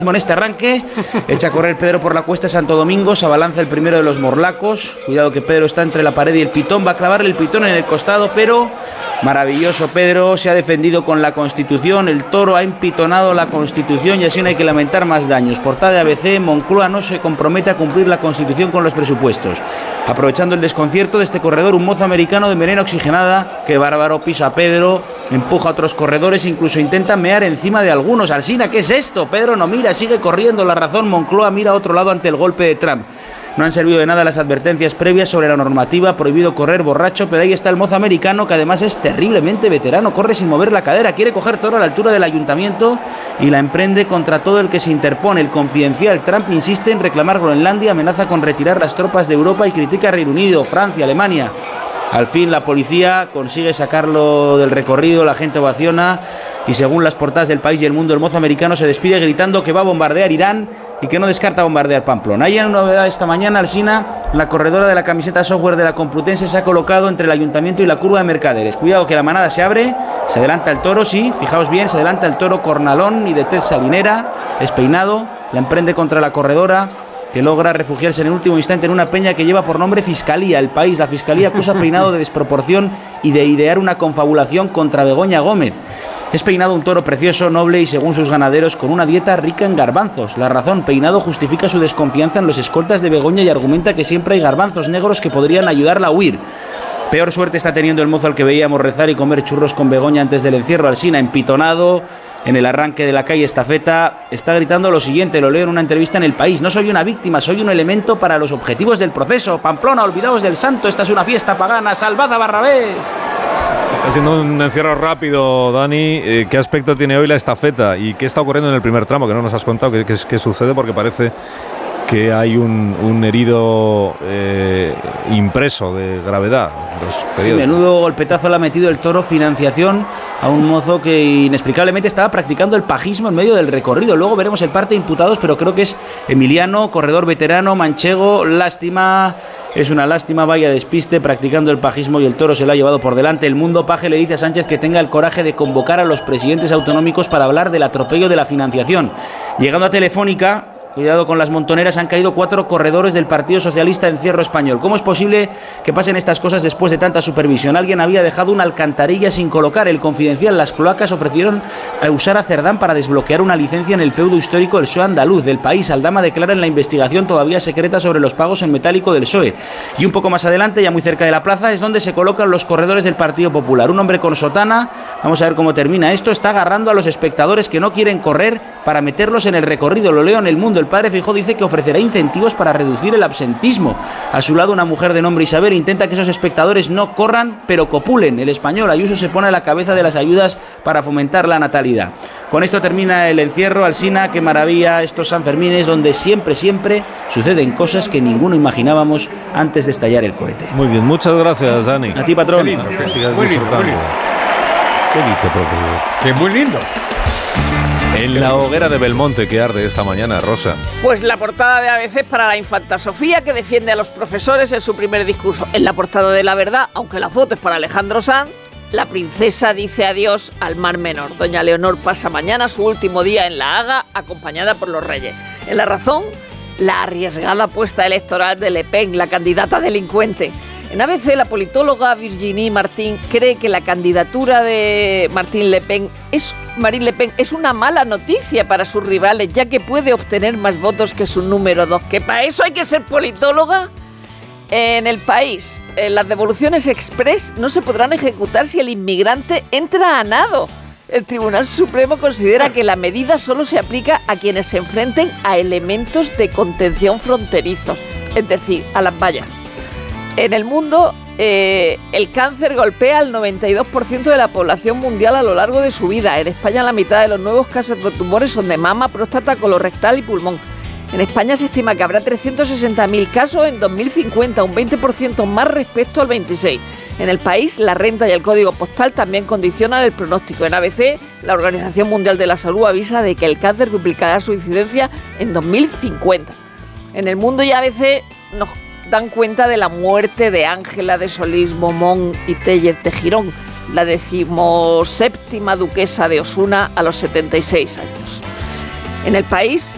En este arranque, echa a correr Pedro por la cuesta de Santo Domingo, se abalanza el primero de los morlacos. Cuidado que Pedro está entre la pared y el pitón, va a clavarle el pitón en el costado, pero maravilloso Pedro, se ha defendido con la Constitución, el toro ha empitonado la Constitución y así no hay que lamentar más daños. Portada de ABC, Moncloa no se compromete a cumplir la Constitución con los presupuestos. Aprovechando el desconcierto de este corredor, un mozo americano de melena oxigenada, que bárbaro, pisa a Pedro, empuja a otros corredores, incluso intenta mear encima de algunos. Alsina, ¿qué es esto? Pedro no mira, sigue corriendo, la razón, Moncloa mira a otro lado ante el golpe de Trump. No han servido de nada las advertencias previas sobre la normativa, prohibido correr borracho, pero ahí está el mozo americano, que además es terriblemente veterano, corre sin mover la cadera, quiere coger toro a la altura del ayuntamiento y la emprende contra todo el que se interpone. El confidencial, Trump insiste en reclamar Groenlandia, amenaza con retirar las tropas de Europa y critica a Reino Unido, Francia, Alemania. Al fin la policía consigue sacarlo del recorrido, la gente ovaciona y según las portadas del País y El Mundo, el mozo americano se despide gritando que va a bombardear Irán y que no descarta bombardear Pamplona. Hay una novedad esta mañana, Alsina, la corredora de la camiseta software de la Complutense se ha colocado entre el ayuntamiento y la curva de Mercaderes. Cuidado que la manada se abre, se adelanta el toro, sí, fijaos bien, se adelanta el toro Cornalón y de tez salinera, despeinado, la emprende contra la corredora, que logra refugiarse en el último instante en una peña que lleva por nombre Fiscalía. El País, la Fiscalía acusa a Peinado de desproporción y de idear una confabulación contra Begoña Gómez. Es Peinado un toro precioso, noble y, según sus ganaderos, con una dieta rica en garbanzos. La razón, Peinado justifica su desconfianza en los escoltas de Begoña y argumenta que siempre hay garbanzos negros que podrían ayudarla a huir. Peor suerte está teniendo el mozo al que veíamos rezar y comer churros con Begoña antes del encierro. Alsina, empitonado, en el arranque de la calle Estafeta, está gritando lo siguiente, lo leo en una entrevista en El País: no soy una víctima, soy un elemento para los objetivos del proceso. Pamplona, olvidaos del santo, esta es una fiesta pagana, salvad a Barrabés. Está siendo un encierro rápido, Dani. ¿Qué aspecto tiene hoy la estafeta? ¿Y qué está ocurriendo en el primer tramo? Que no nos has contado qué sucede, porque parece que hay un herido impreso de gravedad. Sí, menudo golpetazo le ha metido el toro, financiación a un mozo que inexplicablemente estaba practicando el pajismo en medio del recorrido. Luego veremos el parte de imputados, pero creo que es Emiliano, corredor veterano, manchego. Lástima, es una lástima, vaya despiste, practicando el pajismo y el toro se lo ha llevado por delante. El Mundo, Paje le dice a Sánchez que tenga el coraje de convocar a los presidentes autonómicos para hablar del atropello de la financiación. Llegando a Telefónica, cuidado con las montoneras, han caído 4 corredores del Partido Socialista en Cierro Español. ¿Cómo es posible que pasen estas cosas después de tanta supervisión? Alguien había dejado una alcantarilla sin colocar. El Confidencial, las cloacas ofrecieron a usar a Cerdán para desbloquear una licencia en el feudo histórico del PSOE andaluz. Del País, Aldama declara en la investigación todavía secreta sobre los pagos en metálico del PSOE. Y un poco más adelante, ya muy cerca de la plaza, es donde se colocan los corredores del Partido Popular. Un hombre con sotana, vamos a ver cómo termina esto, está agarrando a los espectadores que no quieren correr para meterlos en el recorrido. Lo leo en El Mundo. El padre Feijóo dice que ofrecerá incentivos para reducir el absentismo. A su lado, una mujer de nombre Isabel intenta que esos espectadores no corran, pero copulen. El Español, Ayuso se pone a la cabeza de las ayudas para fomentar la natalidad. Con esto termina el encierro. Alsina, qué maravilla estos Sanfermines, donde siempre suceden cosas que ninguno imaginábamos antes de estallar el cohete. Muy bien, muchas gracias, Dani. A ti, patrón. Que sigas disfrutando. ¿Qué dice, profe? Que muy lindo. En la hoguera de Belmonte que arde esta mañana, Rosa. Pues la portada de ABC para la infanta Sofía, que defiende a los profesores en su primer discurso. En la portada de La Verdad, aunque la foto es para Alejandro Sanz, la princesa dice adiós al Mar Menor. Doña Leonor pasa mañana su último día en La Haga, acompañada por los reyes. En La Razón, la arriesgada apuesta electoral de Le Pen, la candidata delincuente. En ABC, la politóloga Virginie Martín cree que la candidatura de Marine Le Pen es una mala noticia para sus rivales, ya que puede obtener más votos que su número 2. ¿Que para eso hay que ser politóloga? En El País, las devoluciones express no se podrán ejecutar si el inmigrante entra a nado. El Tribunal Supremo considera que la medida solo se aplica a quienes se enfrenten a elementos de contención fronterizos, es decir, a las vallas. En El Mundo, el cáncer golpea al 92% de la población mundial a lo largo de su vida. En España, la mitad de los nuevos casos de tumores son de mama, próstata, colorectal y pulmón. En España se estima que habrá 360.000 casos en 2050, un 20% más respecto al 26. En El País, la renta y el código postal también condicionan el pronóstico. En ABC, la Organización Mundial de la Salud avisa de que el cáncer duplicará su incidencia en 2050. En El Mundo y ABC nos dan cuenta de la muerte de Ángela de Solís Momón y Tellez de Girón, la 17ª duquesa de Osuna, a los 76 años. En El País,